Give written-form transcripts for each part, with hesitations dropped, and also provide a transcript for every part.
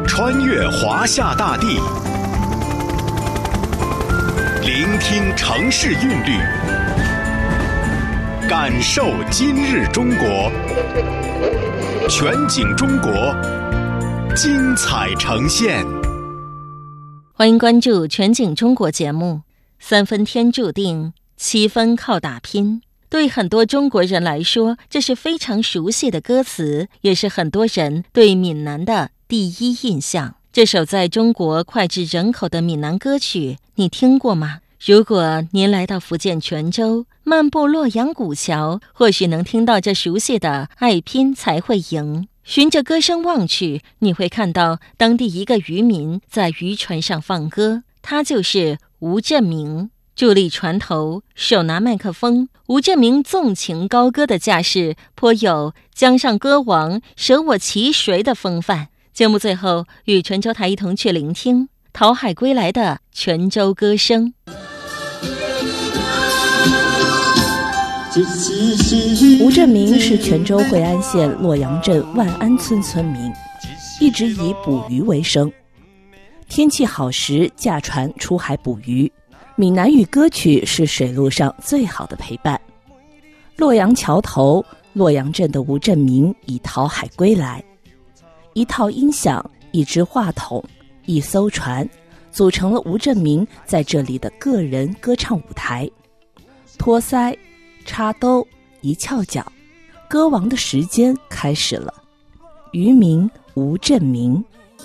穿越华夏大地，聆听城市韵律，感受今日中国。全景中国，精彩呈现。 欢迎关注全景中国节目。3分天注定，7分靠打拼。对很多中国人来说，这是非常熟悉的歌词，也是很多人对闽南的第一印象。这首在中国脍炙人口的闽南歌曲，你听过吗？如果您来到福建泉州，漫步洛阳古桥，或许能听到这熟悉的爱拼才会赢。循着歌声望去，你会看到当地一个渔民在渔船上放歌，他就是吴振明。伫立船头，手拿麦克风，吴振明纵情高歌的架势，颇有江上歌王舍我其谁的风范。节目最后，与泉州台一同去聆听讨海归来的泉州歌声。 吴振明是泉州惠安县洛阳镇万安村村民，一直以捕鱼为生。天气好时驾船出海捕鱼，闽南语歌曲是水路上最好的陪伴。洛阳桥头，洛阳镇的吴振明已讨海归来。一套音响，一支话筒，一艘船，组成了吴振明在这里的个人歌唱舞台。托腮插兜一翘脚，歌王的时间开始了。渔民吴振明。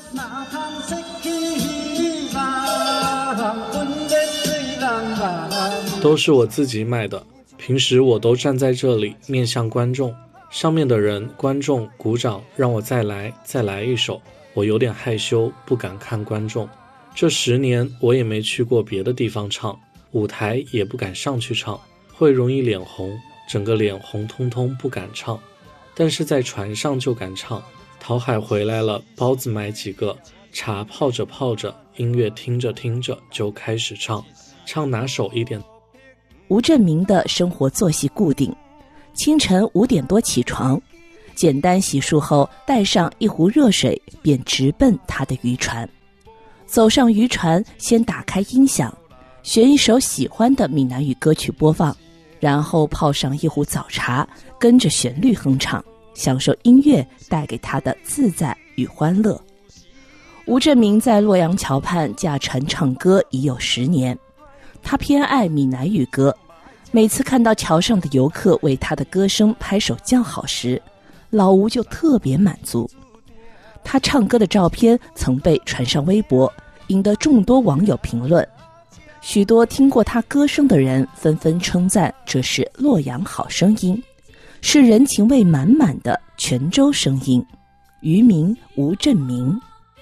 都是我自己买的，平时我都站在这里面向观众，上面的人观众鼓掌让我再来一首，我有点害羞不敢看观众。这10年我也没去过别的地方唱，舞台也不敢上去唱，会容易脸红，整个脸红彤彤不敢唱。但是在船上就敢唱，讨海回来了，包子买几个，茶泡着泡着，音乐听着听着就开始唱，唱拿手一点。 吴振明的生活作息固定，清晨5点多起床，简单洗漱后带上一壶热水，便直奔他的渔船。走上渔船，先打开音响，选一首喜欢的闽南语歌曲播放，然后泡上一壶早茶，跟着旋律哼唱，享受音乐带给他的自在与欢乐。吴振明在洛阳桥畔驾船唱歌已有10年，他偏爱闽南语歌，每次看到桥上的游客为他的歌声拍手叫好时，老吴就特别满足。他唱歌的照片曾被传上微博，引得众多网友评论。许多听过他歌声的人纷纷称赞这是洛阳好声音，是人情味满满的泉州声音。渔民吴振明。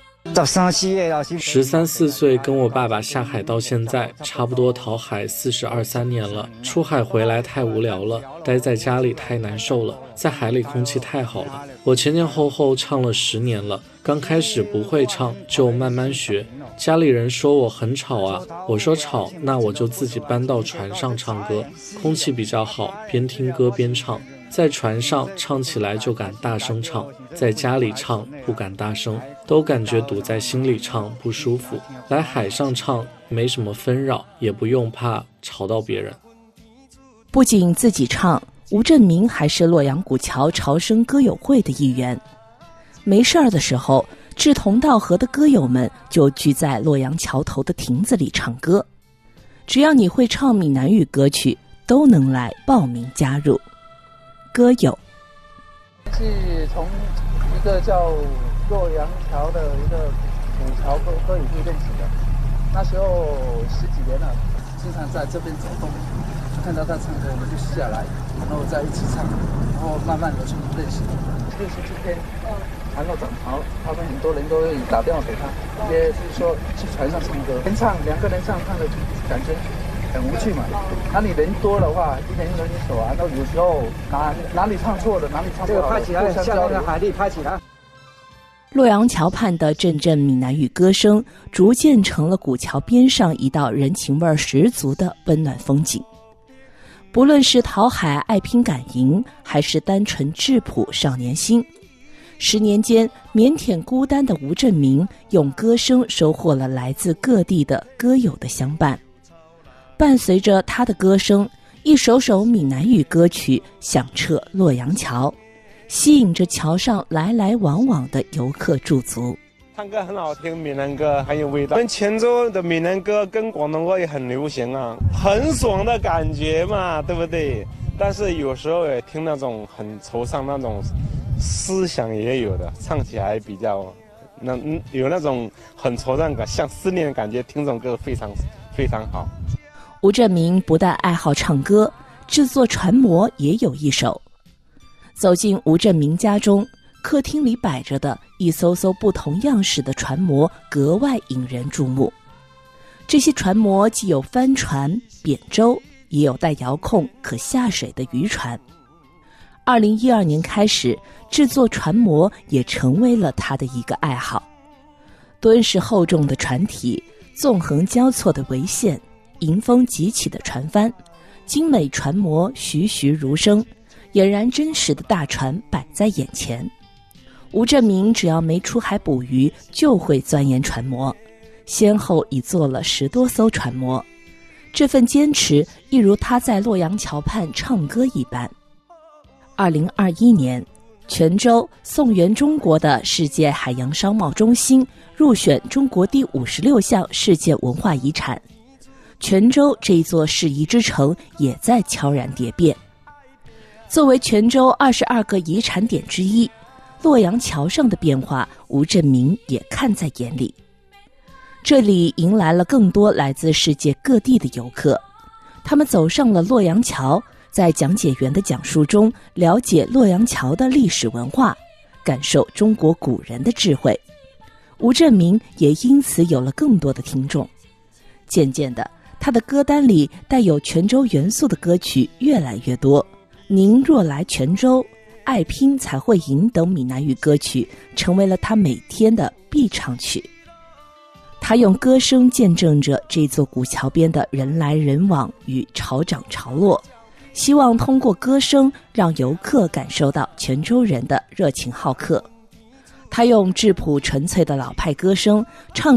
13、14岁跟我爸爸下海到现在，差不多讨海42、3年了。出海回来太无聊了，待在家里太难受了，在海里空气太好了。我前后唱了10年了，刚开始不会唱，就慢慢学。家里人说我很吵啊，我说吵，那我就自己搬到船上唱歌，空气比较好，边听歌边唱。在船上唱起来就敢大声唱，在家里唱不敢大声，都感觉堵在心里唱不舒服。来海上唱没什么纷扰，也不用怕吵到别人。 不仅自己唱，吴振明还是洛阳古桥潮声歌友会的一员。没事儿的时候，志同道合的歌友们就聚在洛阳桥头的亭子里唱歌。只要你会唱闽南语歌曲，都能来报名加入。歌友是从一个叫洛阳桥的一个古桥歌友会认识的，那时候10几年了，经常在这边走动，看到他唱歌我们就下来，然后在一起唱，然后慢慢的去认识。67天船到涨潮，他们很多人都会打电话给他，也是说去船上唱歌，2个人唱的感觉很无趣嘛，那你人多的话，一人一首啊，那有时候哪里唱错了，哪里唱不好，这个拍起来像那个海蛎拍起来。 洛阳桥畔的阵阵闽南语歌声，逐渐成了古桥边上一道人情味十足的温暖风景。不论是讨海爱拼敢赢，还是单纯质朴少年心， 10年间，腼腆孤单的吴镇明用歌声收获了来自各地的歌友的相伴。伴随着他的歌声，一首首闽南语歌曲响彻洛阳桥，吸引着桥上来来往往的游客驻足。 唱歌很好听，闽南歌很有味道。我们泉州的闽南歌跟广东歌也很流行啊，很爽的感觉嘛，对不对？但是有时候也听那种很惆怅那种思想也有的，唱起来比较有那种很惆怅感，像思念的感觉，听这种歌非常非常好。 吴镇明不但爱好唱歌，制作船模也有一手。走进吴镇明家中，客厅里摆着的一艘艘不同样式的船模格外引人注目。这些船模既有帆船、扁舟，也有带遥控可下水的渔船。2012年开始，制作船模也成为了他的一个爱好。敦实厚重的船体，纵横交错的桅线，迎风急起的船帆，精美船模栩栩如生，俨然真实的大船摆在眼前。吴镇明只要没出海捕鱼，就会钻研船模，先后已做了10多艘船模。这份坚持一如他在洛阳桥畔唱歌一般。2021年，泉州宋源中国的世界海洋商贸中心入选中国第56项世界文化遗产，泉州这一座世遗之城也在悄然蝶变。作为泉州22个遗产点之一，洛阳桥上的变化，吴镇明也看在眼里。这里迎来了更多来自世界各地的游客，他们走上了洛阳桥，在讲解员的讲述中了解洛阳桥的历史文化，感受中国古人的智慧。吴镇明也因此有了更多的听众。渐渐的，他的歌单里带有泉州元素的歌曲越来越多，您若来泉州、爱拼才会赢等闽南语歌曲成为了他每天的必唱曲。他用歌声见证着这座古桥边的人来人往与潮涨潮落，希望通过歌声让游客感受到泉州人的热情好客。他用质朴纯粹的老派歌声唱